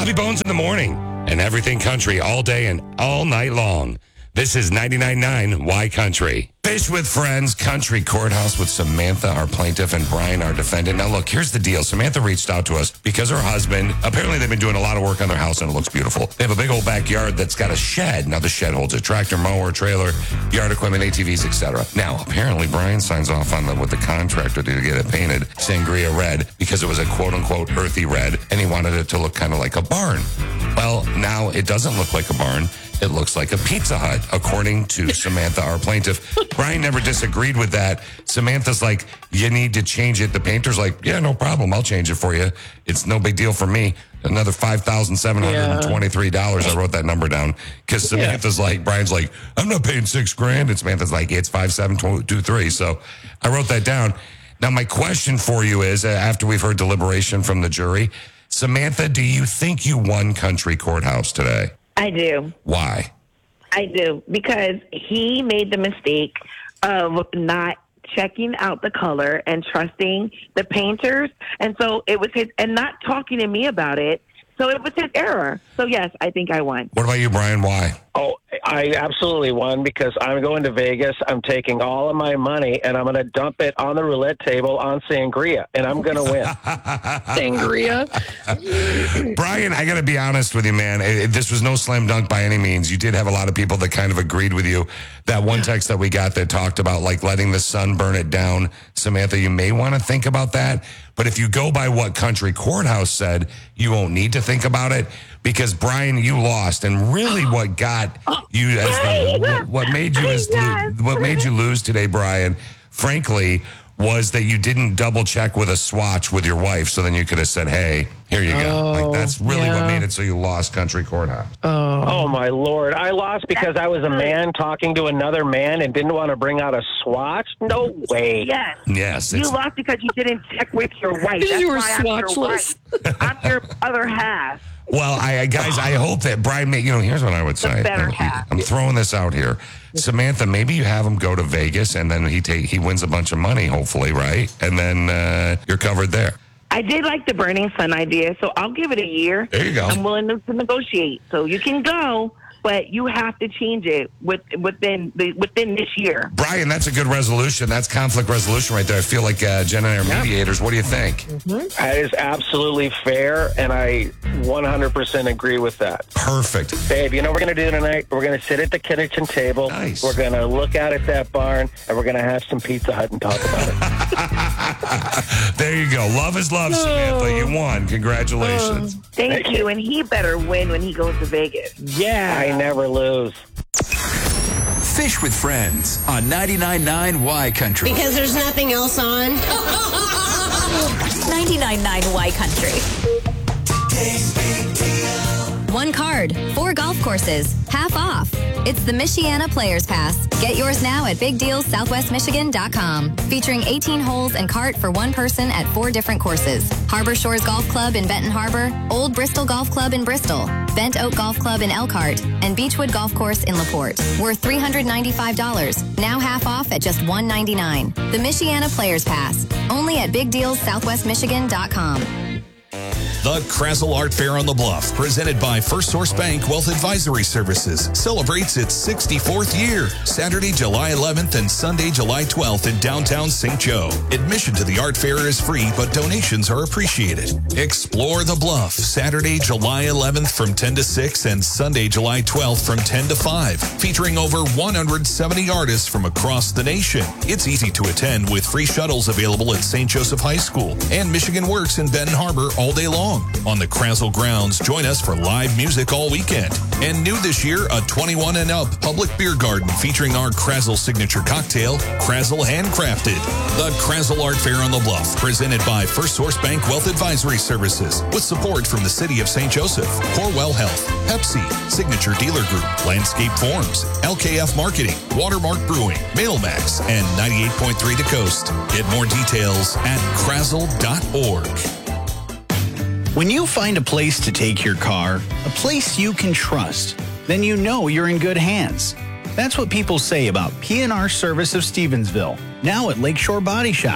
Bobby Bones in the morning and everything country all day and all night long. This is 99.9 Y Country. Fish with Friends Country Courthouse with Samantha, our plaintiff, and Brian, our defendant. Now, look, here's the deal. Samantha reached out to us because her husband, apparently they've been doing a lot of work on their house and it looks beautiful. They have a big old backyard that's got a shed. Now, the shed holds a tractor, mower, trailer, yard equipment, ATVs, etc. Now, apparently Brian signs off on with the contractor to get it painted sangria red because it was a quote-unquote earthy red, and he wanted it to look kind of like a barn. Well, now it doesn't look like a barn. It looks like a Pizza Hut, according to Samantha, our plaintiff. Brian never disagreed with that. Samantha's like, you need to change it. The painter's like, yeah, no problem. I'll change it for you. It's no big deal for me. Another $5,723. I wrote that number down because Samantha's like, Brian's like, I'm not paying $6,000. And Samantha's like, it's 5,723. So I wrote that down. Now, my question for you is, after we've heard deliberation from the jury, Samantha, do you think you won Country Courthouse today? I do. Why? I do. Because he made the mistake of not checking out the color and trusting the painters. And so it was his, and not talking to me about it. So it was his error. So, yes, I think I won. What about you, Brian? Why? Oh, I absolutely won because I'm going to Vegas. I'm taking all of my money and I'm going to dump it on the roulette table on sangria, and I'm going to win. Sangria? Brian, I got to be honest with you, man. This was no slam dunk by any means. You did have a lot of people that kind of agreed with you. That one text that we got that talked about like letting the sun burn it down. Samantha, you may want to think about that. But if you go by what Country Courthouse said, you won't need to think about it because, Brian, you lost. And really what got you what made you lose today, Brian, frankly, was that you didn't double check with a swatch with your wife. So then you could have said, hey, here you go. Like that's really what made it so you lost Country Courthouse. Oh, my Lord. I lost because I was a man talking to another man and didn't want to bring out a swatch? No way. Yes. You lost because you didn't check with your wife. That's you were why swatchless. I'm your other half. Well, guys, I hope that Brian, here's what I would say. I'm throwing this out here. Samantha, maybe you have him go to Vegas and then he wins a bunch of money, hopefully, right? And then you're covered there. I did like the Burning Sun idea, so I'll give it a year. There you go. I'm willing to negotiate. So you can go, but you have to change it within this year. Brian, that's a good resolution. That's conflict resolution right there. I feel like Jen and I are mediators. What do you think? Mm-hmm. That is absolutely fair, and I 100% agree with that. Perfect. Babe, you know what we're going to do tonight? We're going to sit at the kitchen table. Nice. We're going to look out at that barn, and we're going to have some Pizza Hut and talk about it. There you go. Love is love, Samantha. You won. Congratulations. Thank you, and he better win when he goes to Vegas. Yeah. I never lose. Fish with Friends on 99.9 Y Country. Because there's nothing else on. 99.9 Y Country. One card, 4 golf courses, half off. It's the Michiana Players Pass. Get yours now at BigDealSouthwestMichigan.com. Featuring 18 holes and cart for one person at 4 different courses. Harbor Shores Golf Club in Benton Harbor, Old Bristol Golf Club in Bristol, Bent Oak Golf Club in Elkhart, and Beechwood Golf Course in LaPorte. Worth $395. Now half off at just $199. The Michiana Players Pass. Only at BigDealSouthwestMichigan.com. The Krazel Art Fair on the Bluff, presented by First Source Bank Wealth Advisory Services, celebrates its 64th year, Saturday, July 11th and Sunday, July 12th in downtown St. Joe. Admission to the art fair is free, but donations are appreciated. Explore the Bluff, Saturday, July 11th from 10 to 6 and Sunday, July 12th from 10 to 5, featuring over 170 artists from across the nation. It's easy to attend with free shuttles available at St. Joseph High School and Michigan Works in Benton Harbor all day long. On the Krazel grounds, join us for live music all weekend. And new this year, a 21 and up public beer garden featuring our Krazel signature cocktail, Krazel Handcrafted. The Krazel Art Fair on the Bluff, presented by First Source Bank Wealth Advisory Services, with support from the City of St. Joseph, Corewell Health, Pepsi, Signature Dealer Group, Landscape Forms, LKF Marketing, Watermark Brewing, Mailmax, and 98.3 The Coast. Get more details at krazel.org. When you find a place to take your car, a place you can trust, then you know you're in good hands. That's what people say about P&R Service of Stevensville, now at Lakeshore Body Shop.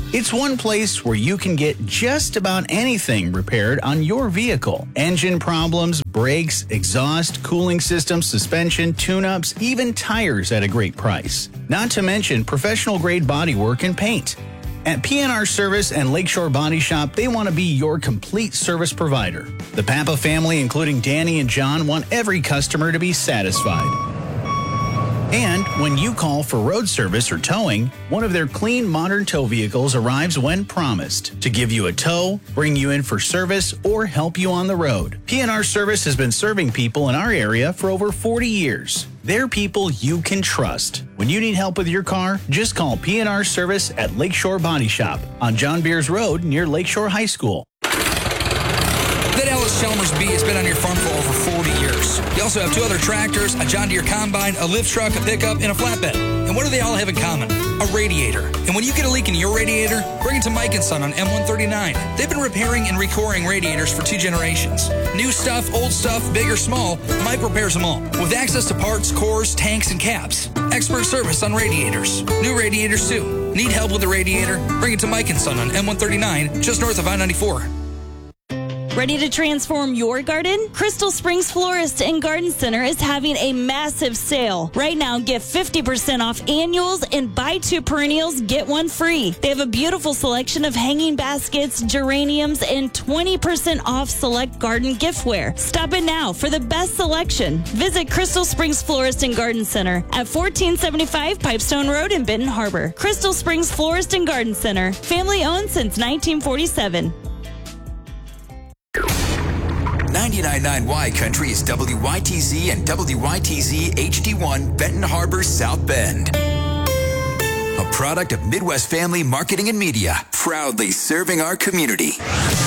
It's one place where you can get just about anything repaired on your vehicle. Engine problems, brakes, exhaust, cooling systems, suspension, tune-ups, even tires at a great price. Not to mention professional-grade bodywork and paint. At PNR Service and Lakeshore Body Shop, they want to be your complete service provider. The Papa family, including Danny and John, want every customer to be satisfied. And when you call for road service or towing, one of their clean, modern tow vehicles arrives when promised to give you a tow, bring you in for service, or help you on the road. PNR Service has been serving people in our area for over 40 years. They're people you can trust. When you need help with your car, just call PNR Service at Lakeshore Body Shop on John Beers Road near Lakeshore High School. That Ellis Chalmers B has been on your farm for over 40 years. You also have 2 other tractors, a John Deere combine, a lift truck, a pickup, and a flatbed. And what do they all have in common? A radiator. And when you get a leak in your radiator, bring it to Mike & Son on M139. They've been repairing and recoring radiators for 2 generations. New stuff, old stuff, big or small, Mike repairs them all. With access to parts, cores, tanks, and caps. Expert service on radiators. New radiators, too. Need help with the radiator? Bring it to Mike & Son on M139, just north of I-94. Ready to transform your garden? Crystal Springs Florist and Garden Center is having a massive sale. Right now, get 50% off annuals and buy 2 perennials, get 1 free. They have a beautiful selection of hanging baskets, geraniums, and 20% off select garden giftware. Stop in now for the best selection. Visit Crystal Springs Florist and Garden Center at 1475 Pipestone Road in Benton Harbor. Crystal Springs Florist and Garden Center, family owned since 1947. 99.9 Y Country is WYTZ and WYTZ HD1 Benton Harbor, South Bend. A product of Midwest Family Marketing and Media, proudly serving our community.